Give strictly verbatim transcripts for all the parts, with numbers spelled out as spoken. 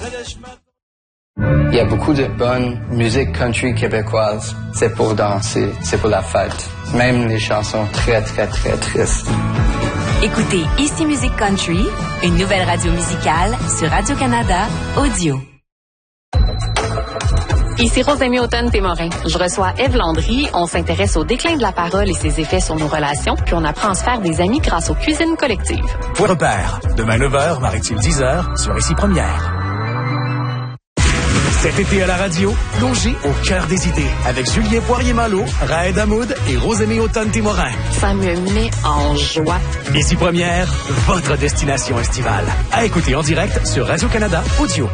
Il y a beaucoup de bonne musique country québécoise. C'est pour danser, c'est pour la fête. Même les chansons très, très, très tristes. Écoutez Ici Musique Country, une nouvelle radio musicale sur Radio-Canada Audio. Ici Rosemée Automne-Témorin. Je reçois Ève Landry. On s'intéresse au déclin de la parole et ses effets sur nos relations, puis on apprend à se faire des amis grâce aux cuisines collectives. Point repère. Demain neuf heures, Marie-Tille dix heures, sur Ici Première. Cet été à la radio, plongez au cœur des idées avec Julien Poirier-Malo, Raed Hamoud et Rosemée Automne-Témorin. Ça me met en joie. Ici Première, votre destination estivale. À écouter en direct sur Radio-Canada Audio.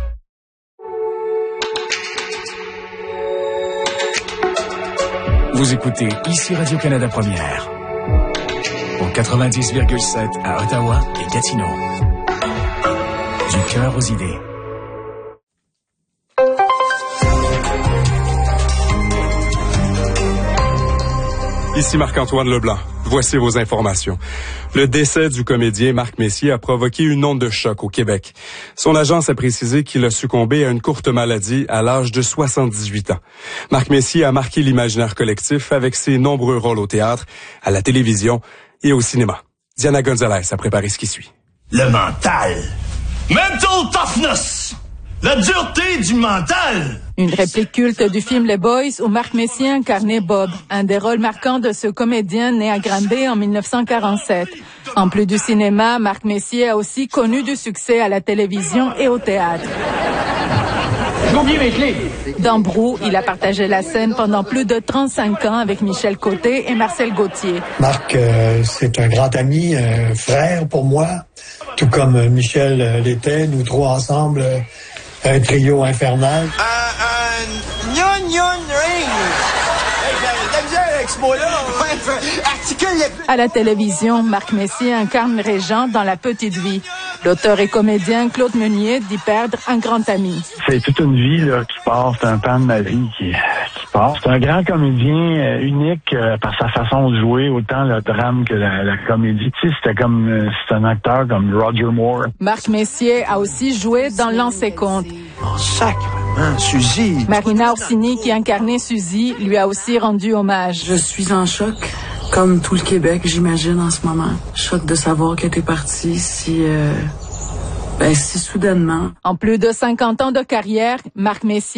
Vous écoutez Ici Radio-Canada Première. Au quatre-vingt-dix virgule sept à Ottawa et Gatineau. Du cœur aux idées. Ici Marc-Antoine Leblanc. Voici vos informations. Le décès du comédien Marc Messier a provoqué une onde de choc au Québec. Son agence a précisé qu'il a succombé à une courte maladie à l'âge de soixante-dix-huit ans. Marc Messier a marqué l'imaginaire collectif avec ses nombreux rôles au théâtre, à la télévision et au cinéma. Diana Gonzalez a préparé ce qui suit. Le mental. Mental toughness. La dureté du mental. Une réplique culte du film Les Boys où Marc Messier incarnait Bob, un des rôles marquants de ce comédien né à Granby en mille neuf cent quarante-sept. En plus du cinéma, Marc Messier a aussi connu du succès à la télévision et au théâtre. Dans Brou, il a partagé la scène pendant plus de trente-cinq ans avec Michel Côté et Marcel Gauthier. Marc, euh, c'est un grand ami, un frère pour moi, tout comme Michel euh, l'était, nous trois ensemble, euh, un trio infernal. Un, un, gnon, gnon, ring. Hey, j'ai de la misère avec ce mot-là. Articule. À la télévision, Marc Messier incarne Régent dans La Petite Vie. L'auteur et comédien Claude Meunier dit perdre un grand ami. C'est toute une vie là, qui passe, c'est un pan de ma vie qui, qui passe. C'est un grand comédien euh, unique euh, par sa façon de jouer, autant le drame que la, la comédie. Tu sais, c'était comme euh, c'est un acteur comme Roger Moore. Marc Messier a aussi joué dans Lancer compte. Oh, sacrément, Suzy. Marina Orsini, qui incarnait Suzy, lui a aussi rendu hommage. Je suis en choc, comme tout le Québec, j'imagine, en ce moment. Choc de savoir qu'elle était partie si... Euh, ben, si soudainement. En plus de cinquante ans de carrière, Marc Messier